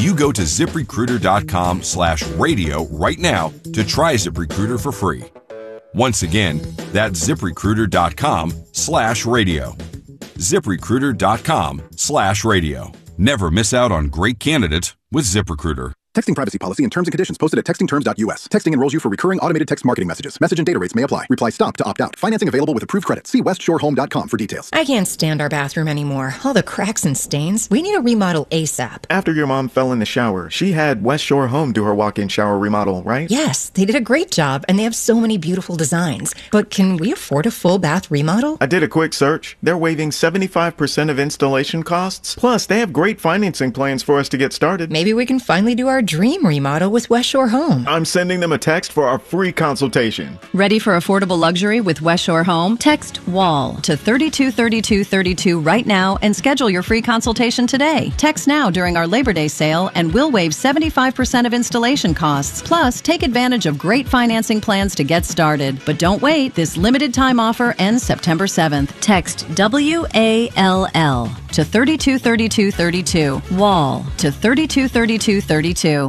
you go to ZipRecruiter.com/radio right now to try ZipRecruiter for free. Once again, that's ZipRecruiter.com/radio. ZipRecruiter.com/radio. Never miss out on great candidates with ZipRecruiter. Texting privacy policy and terms and conditions posted at textingterms.us. Texting enrolls you for recurring automated text marketing messages. Message and data rates may apply. Reply STOP to opt out. Financing available with approved credit. See westshorehome.com for details. I can't stand our bathroom anymore. All the cracks and stains. We need a remodel ASAP. After your mom fell in the shower, she had West Shore Home do her walk-in shower remodel, right? Yes, they did a great job, and they have so many beautiful designs. But can we afford a full bath remodel? I did a quick search. They're waiving 75% of installation costs. Plus, they have great financing plans for us to get started. Maybe we can finally do our dream remodel with West Shore Home. I'm sending them a text for our free consultation. Ready for affordable luxury with West Shore Home? Text WALL to 323232 right now and schedule your free consultation today. Text now during our Labor Day sale and we'll waive 75% of installation costs. Plus, take advantage of great financing plans to get started. But don't wait. This limited time offer ends September 7th. Text WALL to 323232. WALL to 323232.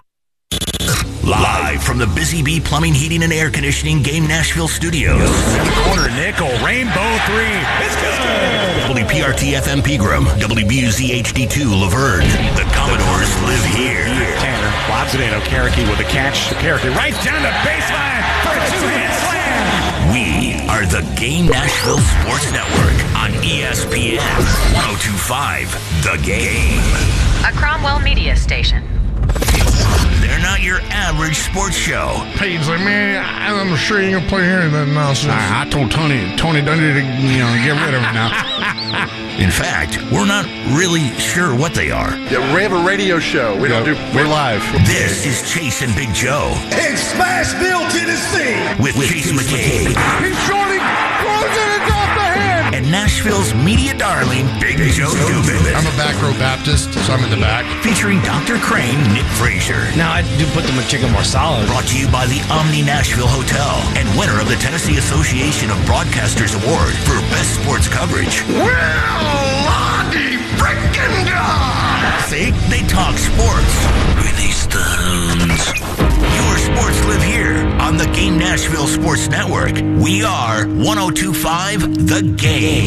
Live from the Busy Bee Plumbing, Heating, and Air Conditioning Game Nashville Studios. Corner nickel, rainbow three. It's good. WPRT FM Pegram, WBUZ HD2 Laverne. The Commodores live here. Tanner lobs it in. Okereke with a catch. Okereke right down the baseline for a two-hand slam. We are the Game Nashville Sports Network on ESPN 102.5 The Game. A Cromwell media station. They're not your average sports show. He's like, man, I'm sure you ain't gonna play here and nothing else. I told Tony Dundee to, get rid of it now. In fact, we're not really sure what they are. Yeah, we have a radio show. We're live. This is Chase and Big Joe. In Smashville, Tennessee. With Chase McCabe. He's shorting, closing it off the hand. And Nashville's media darling, Big Joe Dubin. I'm a back row Baptist, so I'm in the back. Featuring Dr. Crane, Nick Frazier. Now, I do put the McChicken more solid. Brought to you by the Omni Nashville Hotel and winner of the Tennessee Association of Broadcasters Award for Best Sports Coverage. Well, Lottie frickin' God! See? They talk sports. Release the hounds. Your sports live here on the Game Nashville Sports Network. We are 102.5 The Game.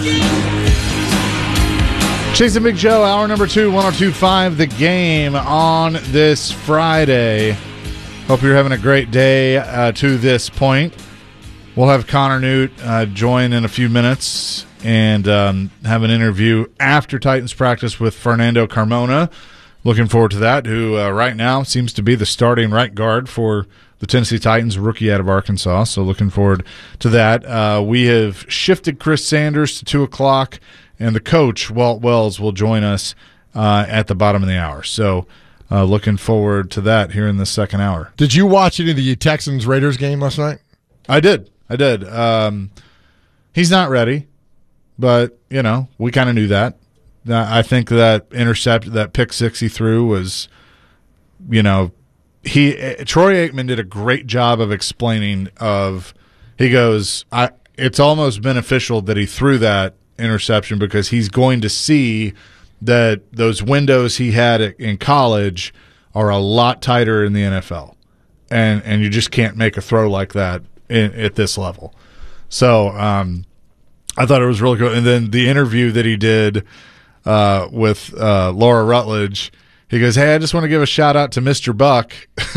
Chase and Big Joe, hour number 2, 102.5 The Game on this Friday. Hope you're having a great day to this point. We'll have Connor Newt join in a few minutes and have an interview after Titans practice with Fernando Carmona. Looking forward to that, who right now seems to be the starting right guard for the Tennessee Titans, rookie out of Arkansas. So looking forward to that. We have shifted Chris Sanders to 2 o'clock, and the coach, Walt Wells, will join us at the bottom of the hour. So looking forward to that here in the second hour. Did you watch any of the Texans-Raiders game last night? I did. He's not ready, but, we kind of knew that. I think that that pick six he threw was, Troy Aikman did a great job of explaining he goes, it's almost beneficial that he threw that interception because he's going to see that those windows he had in college are a lot tighter in the NFL. And you just can't make a throw like that at this level. So I thought it was really cool. And then the interview that he did with Laura Rutledge, he goes, hey, I just want to give a shout out to Mr. Buck.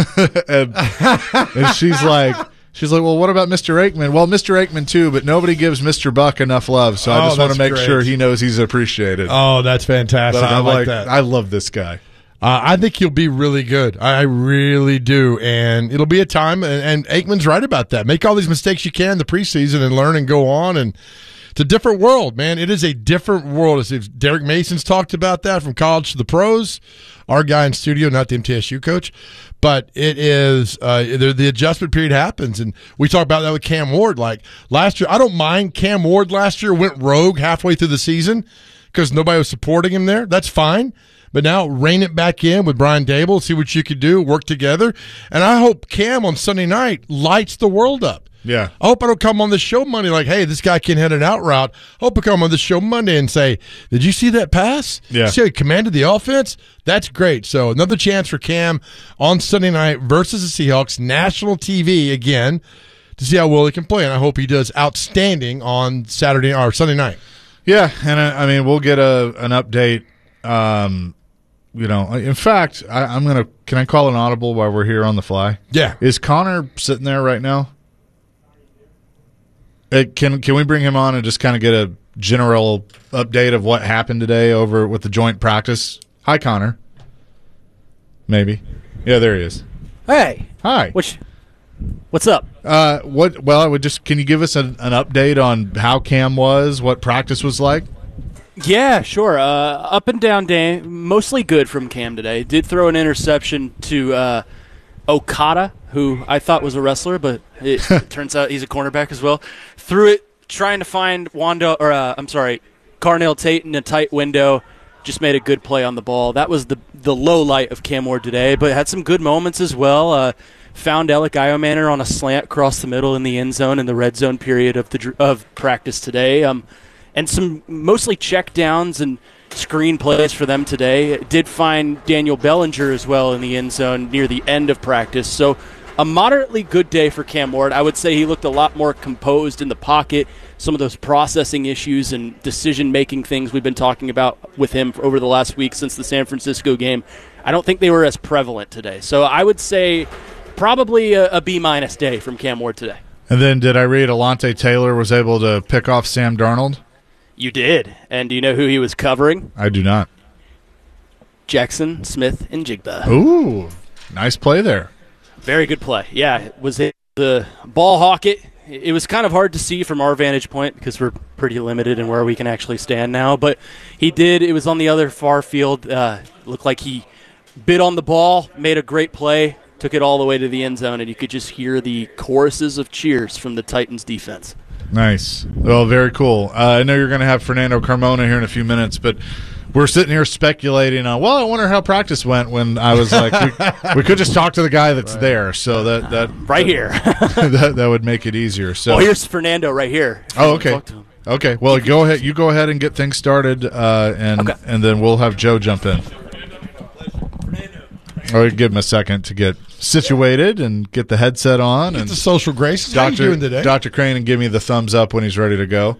and she's like, well, what about Mr. Aikman? Well, Mr. Aikman too, but nobody gives Mr. Buck enough love, so I just want to make sure he knows he's appreciated. Oh, that's fantastic. I like that. I love this guy. I think he'll be really good. I really do, and it'll be a time, and Aikman's right about that. Make all these mistakes you can in the preseason and learn and go on, and it's a different world, man. It is a different world. As if Derek Mason's talked about that from college to the pros. Our guy in studio, not the MTSU coach, but it is the adjustment period happens, and we talk about that with Cam Ward. Like last year, I don't mind Cam Ward last year went rogue halfway through the season because nobody was supporting him there. That's fine. But now rein it back in with Brian Dable, see what you could do, work together. And I hope Cam on Sunday night lights the world up. Yeah. I hope I don't come on the show Monday like, hey, this guy can hit an out route. I hope I come on the show Monday and say, did you see that pass? Yeah. See how he commanded the offense? That's great. So another chance for Cam on Sunday night versus the Seahawks, national TV again, to see how well he can play. And I hope he does outstanding on Saturday or Sunday night. Yeah, and I mean, we'll get an update. In fact, I'm gonna. Can I call an audible while we're here on the fly? Yeah. Is Connor sitting there right now? Can we bring him on and just kind of get a general update of what happened today over with the joint practice? Hi, Connor. Maybe. Yeah, there he is. Hey. Hi. What's up? Well, I would just. Can you give us an update on how Cam was, what practice was like? Yeah, sure. Up and down day, mostly good from Cam today. Did throw an interception to Okada, who I thought was a wrestler, but it turns out he's a cornerback as well. Threw it trying to find Carnell Tate in a tight window. Just made a good play on the ball. That was the low light of Cam Ward today, but had some good moments as well. Found Alec Iomanner on a slant across the middle in the end zone in the red zone period of practice today. And some mostly check downs and screen plays for them today. Did find Daniel Bellinger as well in the end zone near the end of practice. So a moderately good day for Cam Ward. I would say he looked a lot more composed in the pocket. Some of those processing issues and decision-making things we've been talking about with him over the last week since the San Francisco game, I don't think they were as prevalent today. So I would say probably a B- day from Cam Ward today. And then did I read Alontae Taylor was able to pick off Sam Darnold? You did. And do you know who he was covering? I do not. Jackson, Smith, and Jigba. Ooh, nice play there. Very good play. Yeah, it was the ball hawk it. It was kind of hard to see from our vantage point because we're pretty limited in where we can actually stand now. But he did. It was on the other far field. Looked like he bit on the ball, made a great play, took it all the way to the end zone, and you could just hear the choruses of cheers from the Titans defense. Nice. Well, very cool. I know you're going to have Fernando Carmona here in a few minutes, but we're sitting here speculating on, well, I wonder how practice went when I was like, we could just talk to the guy that's there. So that right here. that would make it easier. So here's Fernando right here. Oh, okay. Okay. Well, go ahead. You go ahead and get things started, and then we'll have Joe jump in. I'll give him a second to get situated and get the headset on. Get and the social graces. How you doing today? Dr. Crane and give me the thumbs up when he's ready to go.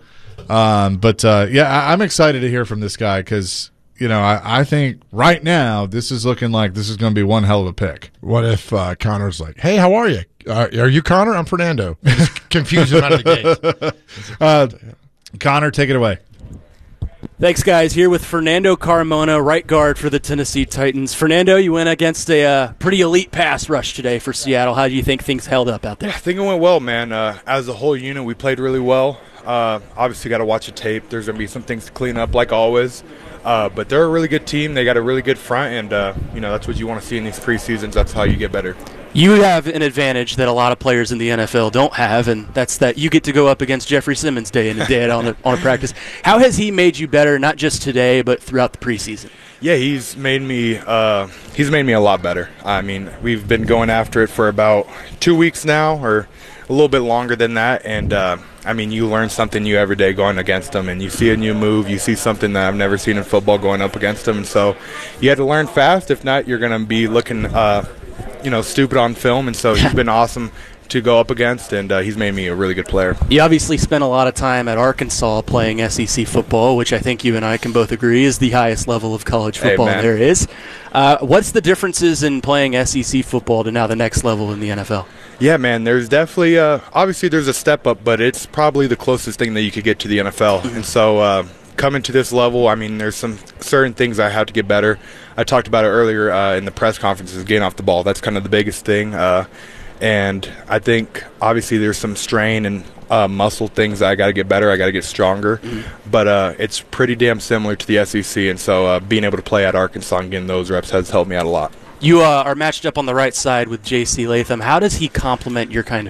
I'm excited to hear from this guy because, I think right now this is looking like this is going to be one hell of a pick. What if Connor's like, hey, how are you? Are you Connor? I'm Fernando. Just confuse him out of the gate. Connor, take it away. Thanks, guys. Here with Fernando Carmona, right guard for the Tennessee Titans. Fernando, you went against a pretty elite pass rush today for Seattle. How do you think things held up out there? I think it went well, man. As a whole unit, we played really well. Obviously, got to watch the tape. There's going to be some things to clean up, like always. But they're a really good team. They got a really good front, and that's what you want to see in these preseasons. That's how you get better. You have an advantage that a lot of players in the NFL don't have, and that's that you get to go up against Jeffrey Simmons day in and day out on a practice. How has he made you better, not just today, but throughout the preseason? Yeah, he's made me a lot better. I mean, we've been going after it for about 2 weeks now, or a little bit longer than that, and you learn something new every day going against them, and you see a new move, you see something that I've never seen in football going up against them, and so you have to learn fast. If not, you're going to be looking stupid on film, and so he's been awesome to go up against, and he's made me a really good player. You obviously spent a lot of time at Arkansas playing SEC football, which I think you and I can both agree is the highest level of college football there is. What's the differences in playing SEC football to now the next level in the NFL? Yeah, man, there's definitely obviously there's a step up, but it's probably the closest thing that you could get to the NFL. And so coming to this level, there's some certain things I have to get better. I talked about it earlier in the press conferences, getting off the ball. That's kind of the biggest thing. And I think obviously there's some strain and muscle things that I got to get better. I got to get stronger. But it's pretty damn similar to the SEC. And so being able to play at Arkansas and getting those reps has helped me out a lot. You are matched up on the right side with J.C. Latham. How does he complement your kind of game?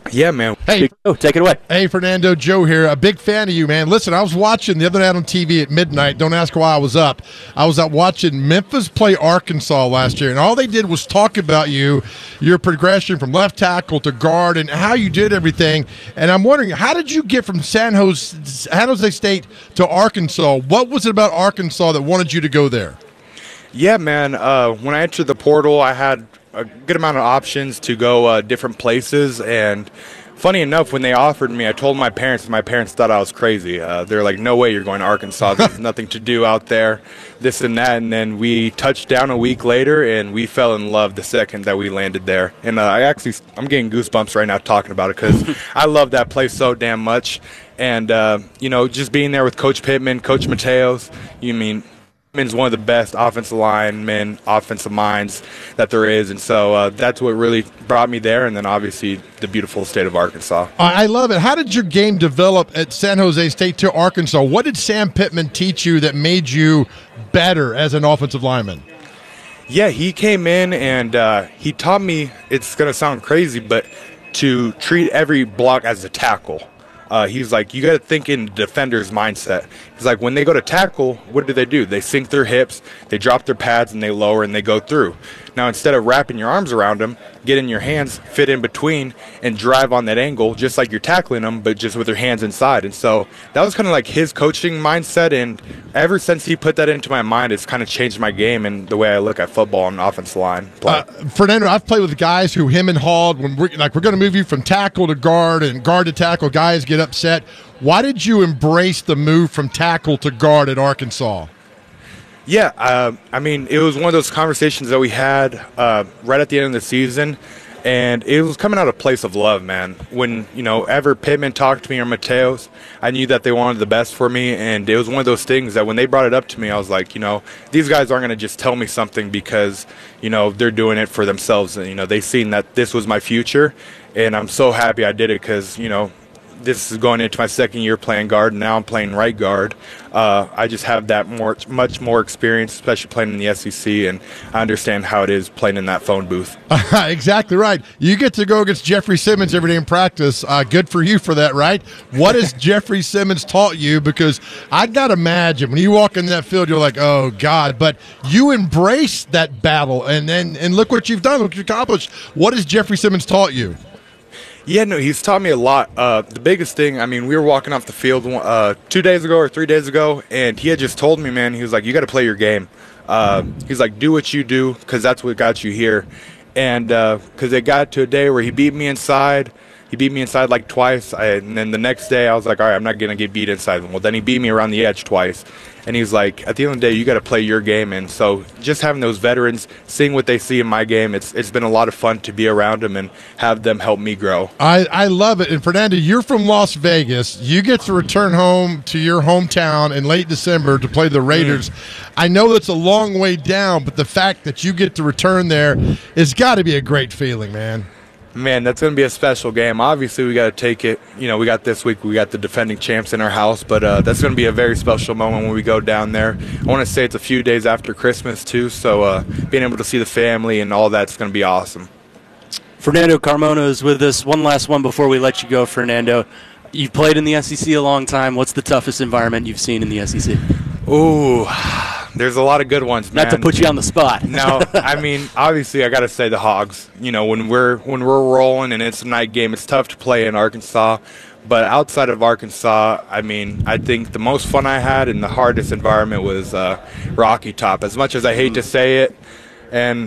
Yeah, man. Hey, take it away. Hey, Fernando, Joe here. A big fan of you, man. Listen, I was watching the other night on TV at midnight. Don't ask why I was up. I was out watching Memphis play Arkansas last year, and all they did was talk about you, your progression from left tackle to guard, and how you did everything. And I'm wondering, how did you get from San Jose State to Arkansas? What was it about Arkansas that wanted you to go there? Yeah, man. When I entered the portal, I had a good amount of options to go different places, and funny enough, when they offered me, I told my parents, and my parents thought I was crazy. They're like, no way you're going to Arkansas. There's nothing to do out there, this and that. And then we touched down a week later, and we fell in love the second that we landed there. And I'm getting goosebumps right now talking about it because I love that place so damn much. And, just being there with Coach Pittman, Coach Mateos, Pittman's one of the best offensive linemen, offensive minds that there is, and so that's what really brought me there, and then obviously the beautiful state of Arkansas. I love it. How did your game develop at San Jose State to Arkansas? What did Sam Pittman teach you that made you better as an offensive lineman? Yeah, he came in and he taught me, it's going to sound crazy, but to treat every block as a tackle. He's like, you got to think in defender's mindset. He's like, when they go to tackle, what do? They sink their hips, they drop their pads, and they lower, and they go through. Now, instead of wrapping your arms around them, get in your hands, fit in between, and drive on that angle, just like you're tackling them, but just with your hands inside. And so that was kind of like his coaching mindset, and ever since he put that into my mind, it's kind of changed my game and the way I look at football and offensive line play. Fernando, I've played with guys who him and hawed when we're going to move you from tackle to guard and guard to tackle. Guys get upset. Why did you embrace the move from tackle to guard at Arkansas? Yeah, it was one of those conversations that we had right at the end of the season, and it was coming out of a place of love, man. When, ever Pittman talked to me or Mateos, I knew that they wanted the best for me, and it was one of those things that when they brought it up to me, I was like, these guys aren't going to just tell me something because, they're doing it for themselves. And, they've seen that this was my future, and I'm so happy I did it because, this is going into my second year playing guard, and now I'm playing right guard. I just have that much more experience, especially playing in the SEC, and I understand how it is playing in that phone booth. Exactly right. You get to go against Jeffrey Simmons every day in practice. Good for you for that, right? What has Jeffrey Simmons taught you? Because I got to imagine when you walk in that field, you're like, oh, God. But you embrace that battle, and look what you've done, look what you've accomplished. What has Jeffrey Simmons taught you? Yeah, no, he's taught me a lot. The biggest thing, we were walking off the field 2 days ago or 3 days ago, and he had just told me, man, he was like, you got to play your game. He's like, do what you do because that's what got you here. And because it got to a day where he beat me inside. He beat me inside like twice, and then the next day I was like, all right, I'm not going to get beat inside. Well, then he beat me around the edge twice. And he's like, at the end of the day, you got to play your game. And so just having those veterans, seeing what they see in my game, it's been a lot of fun to be around them and have them help me grow. I love it. And Fernando, you're from Las Vegas. You get to return home to your hometown in late December to play the Raiders. I know that's a long way down, but the fact that you get to return there has got to be a great feeling, man. Man, that's going to be a special game. Obviously, we got to take it. We got this week, we got the defending champs in our house, but that's going to be a very special moment when we go down there. I want to say it's a few days after Christmas, too, so being able to see the family and all that's going to be awesome. Fernando Carmona is with us. One last one before we let you go, Fernando. You've played in the SEC a long time. What's the toughest environment you've seen in the SEC? Ooh, there's a lot of good ones, man. Not to put you on the spot. No, obviously I got to say the Hogs. When we're rolling and it's a night game, it's tough to play in Arkansas. But outside of Arkansas, I think the most fun I had in the hardest environment was Rocky Top. As much as I hate to say it, and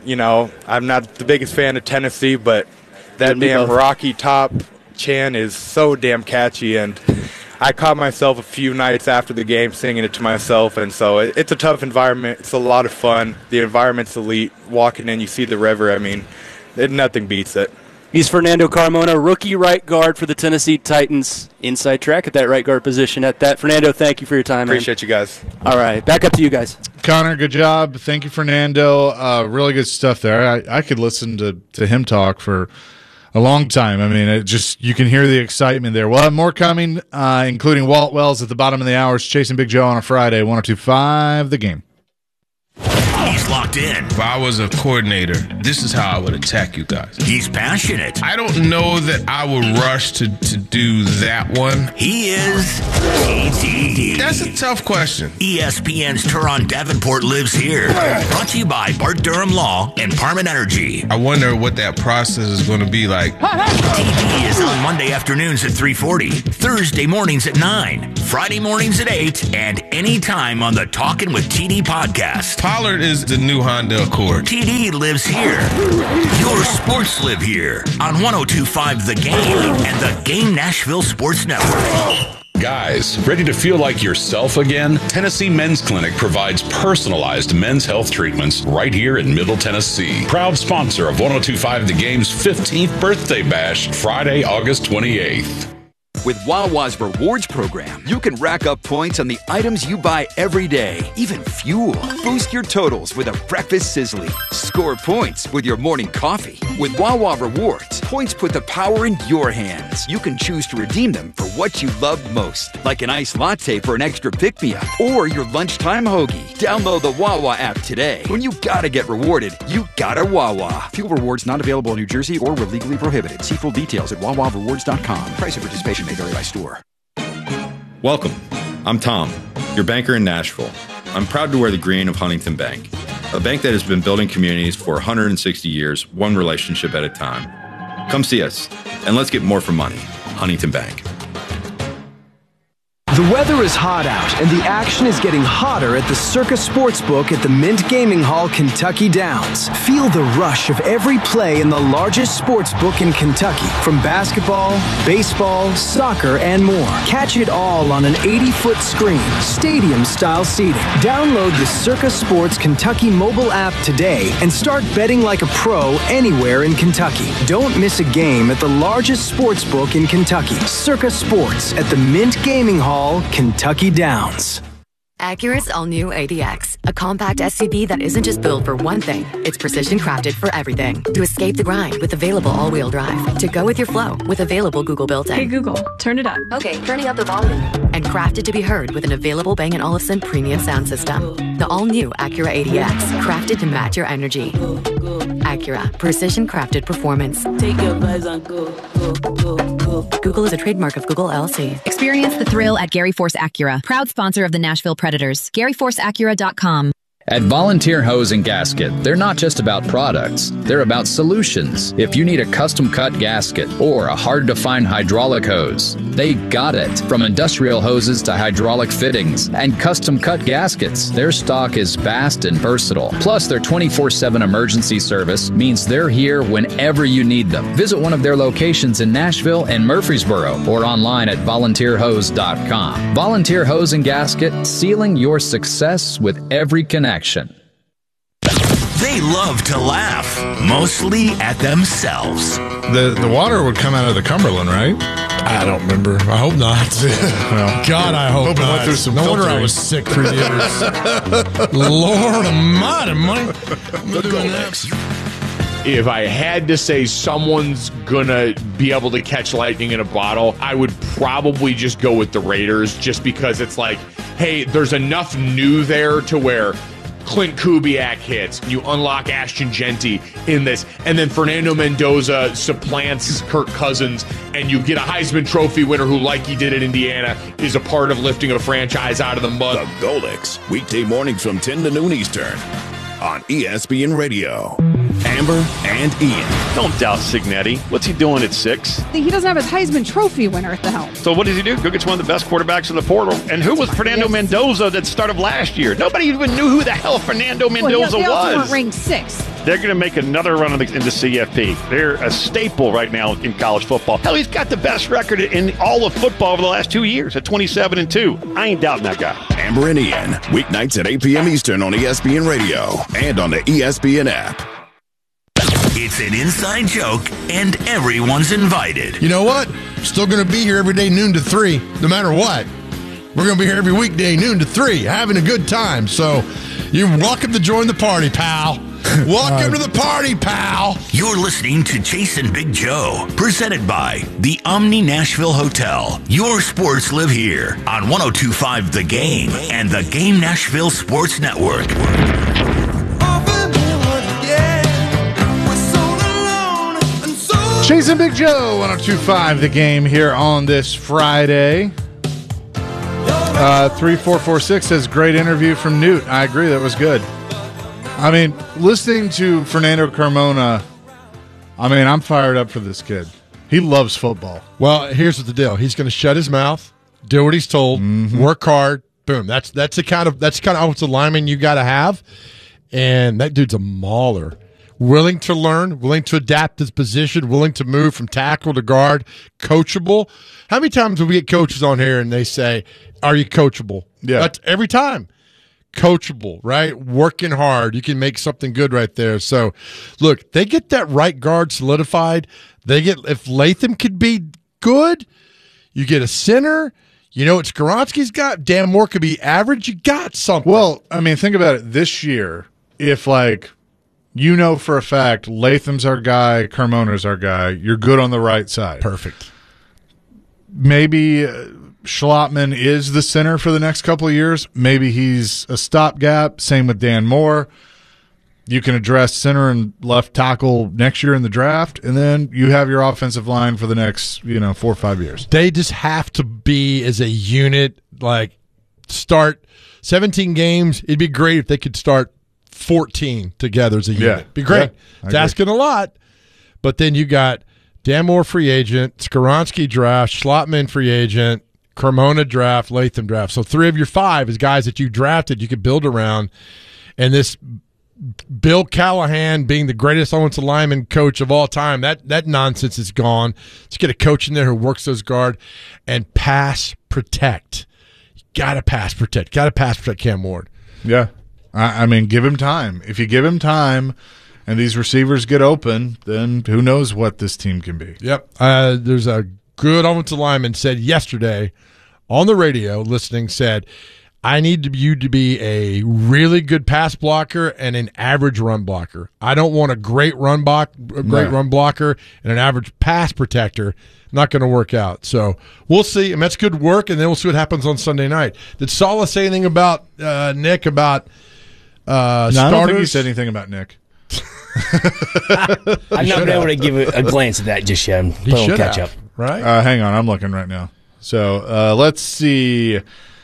I'm not the biggest fan of Tennessee, but that damn Rocky Top chant is so damn catchy, and I caught myself a few nights after the game singing it to myself, and so it's a tough environment. It's a lot of fun. The environment's elite. Walking in, you see the river. Nothing beats it. He's Fernando Carmona, rookie right guard for the Tennessee Titans. Inside track at that right guard position. At that, Fernando, thank you for your time. Appreciate you guys. All right, back up to you guys. Connor, good job. Thank you, Fernando. Really good stuff there. I could listen to him talk for a long time. You can hear the excitement there. We'll have more coming, including Walt Wells at the bottom of the hour. It's Chasing Big Joe on a Friday, 102.5 The Game. He's He's locked in. If I was a coordinator, this is how I would attack you guys. He's passionate. I don't know that I would rush to do that one. He is TD. That's a tough question. ESPN's Turon Davenport lives here. Brought to you by Bart Durham Law and Parman Energy. I wonder what that process is going to be like. TD is on Monday afternoons at 3:40, Thursday mornings at 9, Friday mornings at 8, and anytime on the Talkin' with TD podcast. Pollard is the new Honda Accord. TD lives here. Your sports live here on 102.5 The Game and the Game Nashville Sports Network. Guys, ready to feel like yourself again? Tennessee Men's Clinic provides personalized men's health treatments right here in Middle Tennessee. Proud sponsor of 102.5 The Game's 15th birthday bash, Friday, August 28th. With Wawa's Rewards program, you can rack up points on the items you buy every day, even fuel. Boost your totals with a breakfast sizzly. Score points with your morning coffee. With Wawa Rewards, points put the power in your hands. You can choose to redeem them for what you love most, like an iced latte for an extra pick-me-up or your lunchtime hoagie. Download the Wawa app today. When you gotta get rewarded, you gotta Wawa. Fuel rewards not available in New Jersey or were legally prohibited. See full details at wawarewards.com. Price of participation may vary by store. Welcome. I'm Tom, your banker in Nashville. I'm proud to wear the green of Huntington Bank, a bank that has been building communities for 160 years, one relationship at a time. Come see us, and let's get more for money. Huntington Bank. The weather is hot out, and the action is getting hotter at the Circa Sportsbook at the Mint Gaming Hall, Kentucky Downs. Feel the rush of every play in the largest sportsbook in Kentucky, from basketball, baseball, soccer, and more. Catch it all on an 80-foot screen, stadium-style seating. Download the Circa Sports Kentucky mobile app today and start betting like a pro anywhere in Kentucky. Don't miss a game at the largest sportsbook in Kentucky, Circa Sports at the Mint Gaming Hall, Kentucky Downs. Acura's all-new ADX, a compact SUV that isn't just built for one thing, it's precision crafted for everything. To escape the grind with available all-wheel drive. To go with your flow with available Google built-in. Hey Google, turn it up. Okay, turning up the volume. And crafted to be heard with an available Bang & Olufsen premium sound system. The all-new Acura ADX, crafted to match your energy. Acura, precision crafted performance. Take your vibes on go. Google is a trademark of Google LLC. Experience the thrill at Gary Force Acura, proud sponsor of the Nashville Predators. GaryForceAcura.com. At Volunteer Hose and Gasket, they're not just about products, they're about solutions. If you need a custom-cut gasket or a hard-to-find hydraulic hose, they got it. From industrial hoses to hydraulic fittings and custom-cut gaskets, their stock is vast and versatile. Plus, their 24/7 emergency service means they're here whenever you need them. Visit one of their locations in Nashville and Murfreesboro or online at volunteerhose.com. Volunteer Hose and Gasket, sealing your success with every connection. They love to laugh, mostly at themselves. The water would come out of the Cumberland, right? I don't remember. I hope not. Well, God, I hope not. No wonder I was sick for years. Lord almighty, Mike. If I had to say someone's gonna be able to catch lightning in a bottle, I would probably just go with the Raiders, just because it's like, hey, there's enough new there to where Clint Kubiak hits, you unlock Ashton Genty in this, and then Fernando Mendoza supplants Kirk Cousins, and you get a Heisman Trophy winner who, like he did at Indiana, is a part of lifting a franchise out of the mud. The Golix, weekday mornings from 10 to noon Eastern on ESPN Radio. Amber and Ian. Don't doubt Signetti. What's he doing at 6? He doesn't have his Heisman Trophy winner at the helm. So what does he do? Go get one of the best quarterbacks in the portal. And who was Fernando Mendoza at the start of last year? Nobody even knew who the hell Fernando Mendoza he also was. Ranked 6th. They're going to make another run into CFP. They're a staple right now in college football. Hell, he's got the best record in all of football over the last 2 years at 27-2. I ain't doubting that guy. Amber and Ian, weeknights at 8 p.m. Eastern on ESPN Radio and on the ESPN app. It's an inside joke, and everyone's invited. You know what? Still going to be here every day, noon to 3, no matter what. We're going to be here every weekday, noon to 3, having a good time. So you're welcome to join the party, pal. Welcome to the party, pal. You're listening to Jason Big Joe, presented by the Omni Nashville Hotel. Your sports live here on 102.5 The Game and the Game Nashville Sports Network. Chasing Big Joe, 102.5 The Game here on this Friday. 3446 says, great interview from Newt. I agree, that was good. I mean, listening to Fernando Carmona, I mean, I'm fired up for this kid. He loves football. Well, here's the deal. He's going to shut his mouth, do what he's told, work hard, boom. That's the kind of offensive lineman you got to have. And that dude's a mauler. Willing to learn, willing to adapt his position, willing to move from tackle to guard, coachable. How many times do we get coaches on here and they say, are you coachable? Yeah. That's every time. Coachable, right? Working hard. You can make something good right there. So, look, they get that right guard solidified. If Latham could be good, you get a center. You know what Skoronski's got? Dan Moore could be average. You got something. Well, I mean, think about it. This year, if you know for a fact Latham's our guy, Carmona's our guy, you're good on the right side. Perfect. Maybe Schlottman is the center for the next couple of years. Maybe he's a stopgap. Same with Dan Moore. You can address center and left tackle next year in the draft, and then you have your offensive line for the next 4 or 5 years. They just have to be as a unit, start 17 games. It'd be great if they could start 14 together as a unit. Yeah. Be great. Yeah, it's asking a lot, but then you got Dan Moore free agent, Skoronski draft, Schlottman free agent, Carmona draft, Latham draft. So 3 of your 5 is guys that you drafted you could build around, and this Bill Callahan being the greatest offensive lineman coach of all time, that nonsense is gone. Let's get a coach in there who works those guard and pass protect. You got to pass protect. Got to pass protect Cam Ward. Yeah. I mean, give him time. If you give him time and these receivers get open, then who knows what this team can be. Yep. There's a good offensive lineman said yesterday on the radio, said, I need you to be a really good pass blocker and an average run blocker. I don't want a great run blocker and an average pass protector. Not going to work out. So we'll see. And that's good work, and then we'll see what happens on Sunday night. Did Saleh say anything about Nick, about starters? I don't think he said anything about Nick. I've not been able to give a glance at that just yet. He should catch have, up. Right? Hang on. I'm looking right now. So let's see.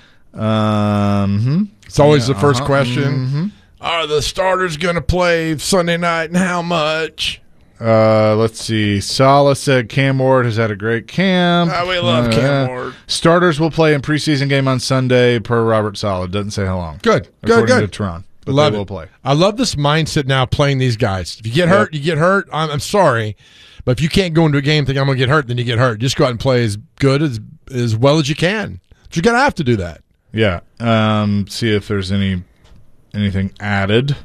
It's always the first question. Are the starters going to play Sunday night, and how much? Let's see. Saleh said Cam Ward has had a great camp. We love Cam Ward. Starters will play in preseason game on Sunday per Robert Saleh. Doesn't say how long. Good. According to Tron. But they will play. I love this mindset now playing these guys. If you get hurt, you get hurt. I'm sorry. But if you can't go into a game thinking I'm going to get hurt, then you get hurt. Just go out and play as good, as well as you can. But you're going to have to do that. Yeah. See if there's anything added.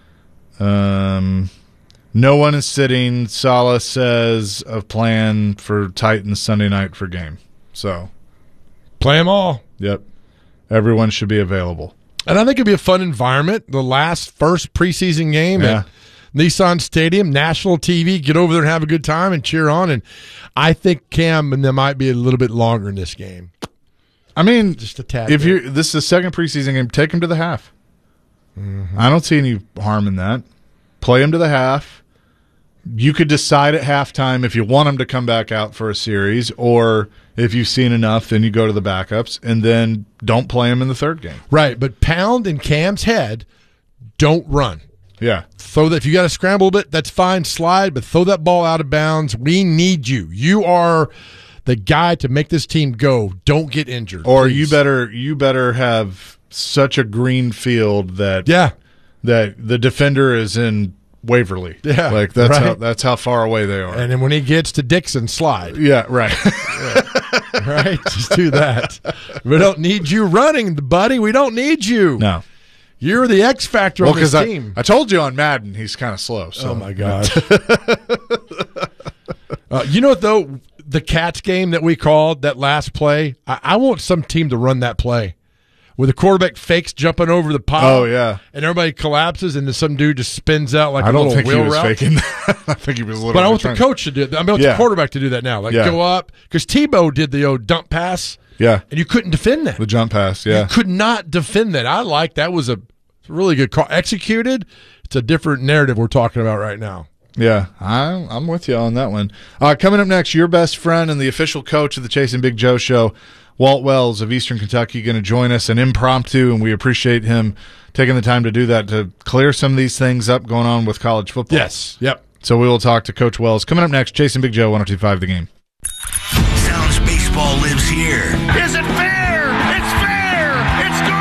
No one is sitting, Saleh says, a plan for Titans Sunday night for game. So play them all. Yep. Everyone should be available. And I think it'd be a fun environment. The first preseason game at Nissan Stadium, national TV, get over there and have a good time and cheer on. And I think Cam and them might be a little bit longer in this game. I mean, just a tad. This is the second preseason game, take him to the half. I don't see any harm in that. Play him to the half. You could decide at halftime if you want him to come back out for a series, or if you've seen enough, then you go to the backups, and then don't play him in the third game. Right, but pound in Cam's head, don't run. Yeah. Throw that. If you got to scramble a bit, that's fine. Slide, but throw that ball out of bounds. We need you. You are the guy to make this team go. Don't get injured. Or please. you better have such a green field that that the defender is in Waverly. Yeah, like that's how far away they are. And then when he gets to Dixon, slide. Yeah, right. Right, just do that. We don't need you running, buddy. We don't need you. No. You're the X factor on this team. I told you on Madden he's kind of slow. So. Oh my gosh. You know what though? The Cats game that we called, that last play, I want some team to run that play. Where the quarterback fakes jumping over the pile. Oh, yeah. And everybody collapses, and then some dude just spins out like a little wheel route. I don't think he was route. faking that. I think he was literally But I want the coach to do it. I want the quarterback to do that now. Go up. Because Tebow did the dump pass. Yeah. And you couldn't defend that. The jump pass, yeah. You could not defend that. I like that. Was a really good call. Executed, it's a different narrative we're talking about right now. Yeah, I'm with you on that one. Coming up next, your best friend and the official coach of the Chasing Big Joe show, Walt Wells of Eastern Kentucky, going to join us, an impromptu, and we appreciate him taking the time to do that, to clear some of these things up going on with college football. Yes. Yep. So we will talk to Coach Wells. Coming up next, Chasing Big Joe, 102.5 The Game. Sounds baseball lives here. Is it